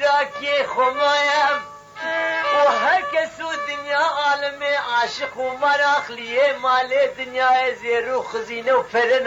براكي خمايم وهكسو دنيا عالمي عاشق ومراخ ليه مالي دنيا زيرو خزينة وفرن